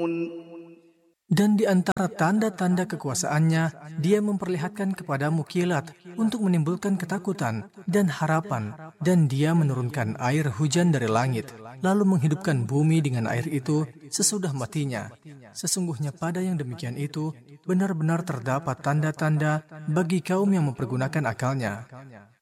Dan di antara tanda-tanda kekuasaannya, dia memperlihatkan kepadamu kilat untuk menimbulkan ketakutan dan harapan. Dan dia menurunkan air hujan dari langit, lalu menghidupkan bumi dengan air itu sesudah matinya. Sesungguhnya pada yang demikian itu, benar-benar terdapat tanda-tanda bagi kaum yang mempergunakan akalnya.